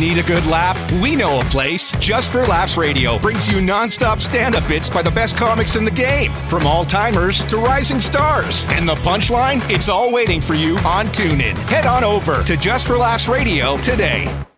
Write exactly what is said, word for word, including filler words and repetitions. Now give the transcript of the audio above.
Need a good laugh? We know a place. Just for Laughs Radio brings you non-stop stand-up bits by the best comics in the game, from all-timers to rising stars. And the punchline? It's all waiting for you on TuneIn. Head on over to Just for Laughs Radio today.